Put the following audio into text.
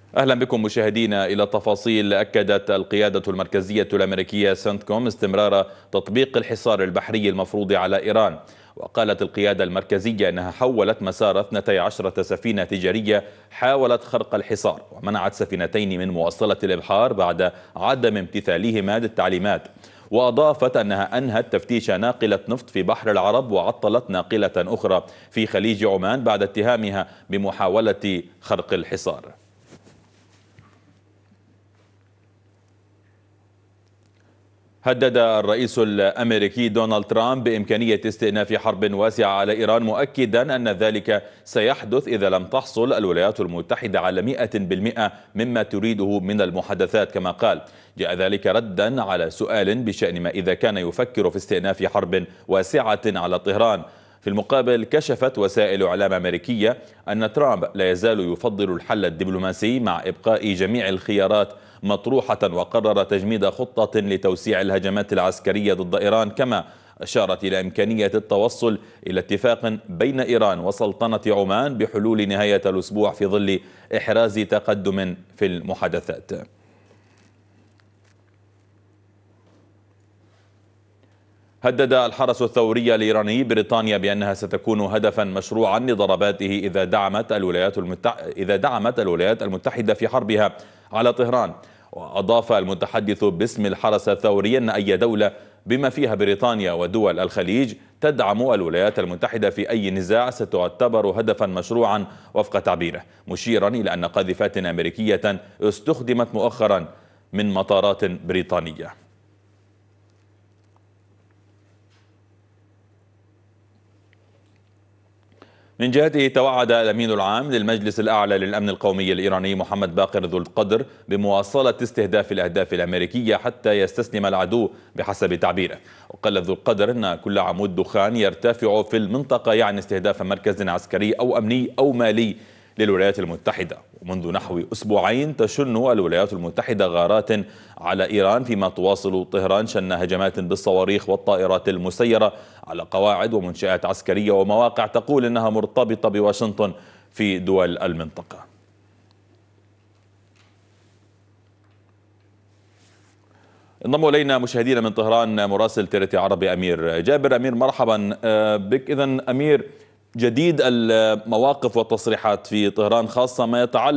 أهلا بكم مشاهدينا إلى تفاصيل. أكدت القيادة المركزية الأمريكية سنتكوم استمرار تطبيق الحصار البحري المفروض على إيران. وقالت القيادة المركزية أنها حولت مسار 12 سفينة تجارية حاولت خرق الحصار، ومنعت سفينتين من مواصلة الإبحار بعد عدم امتثالهما للتعليمات. وأضافت أنها أنهت تفتيش ناقلة نفط في بحر العرب، وعطلت ناقلة أخرى في خليج عمان بعد اتهامها بمحاولة خرق الحصار. هدد الرئيس الأمريكي دونالد ترامب بإمكانية استئناف حرب واسعة على إيران، مؤكدا أن ذلك سيحدث إذا لم تحصل الولايات المتحدة على 100% مما تريده من المحادثات. كما قال، جاء ذلك ردا على سؤال بشأن ما إذا كان يفكر في استئناف حرب واسعة على طهران. في المقابل، كشفت وسائل إعلام أمريكية أن ترامب لا يزال يفضل الحل الدبلوماسي مع إبقاء جميع الخيارات مطروحة، وقرر تجميد خطة لتوسيع الهجمات العسكرية ضد إيران. كما أشارت إلى إمكانية التوصل إلى اتفاق بين إيران وسلطنة عمان بحلول نهاية الأسبوع في ظل إحراز تقدم في المحادثات. هدد الحرس الثوري الإيراني بريطانيا بأنها ستكون هدفا مشروعا لضرباته إذا دعمت الولايات المتحدة في حربها على طهران. وأضاف المتحدث باسم الحرس الثوري أن أي دولة بما فيها بريطانيا ودول الخليج تدعم الولايات المتحدة في أي نزاع ستعتبر هدفا مشروعا وفق تعبيره، مشيرا إلى أن قاذفات أمريكية استخدمت مؤخرا من مطارات بريطانية. من جهته، توعد الأمين العام للمجلس الأعلى للأمن القومي الإيراني محمد باقر ذو القدر بمواصلة استهداف الأهداف الأمريكية حتى يستسلم العدو بحسب تعبيره. وقال ذو القدر أن كل عمود دخان يرتفع في المنطقة يعني استهداف مركز عسكري أو أمني أو مالي للولايات المتحدة. ومنذ نحو أسبوعين تشن الولايات المتحدة غارات على إيران، فيما تواصل طهران شن هجمات بالصواريخ والطائرات المسيرة على قواعد ومنشآت عسكرية ومواقع تقول إنها مرتبطة بواشنطن في دول المنطقة. انضم الينا مشاهدينا من طهران مراسل ترتي عربي امير جابر. امير، مرحبا بك. اذا امير، جديد المواقف والتصريحات في طهران، خاصة ما يتعلق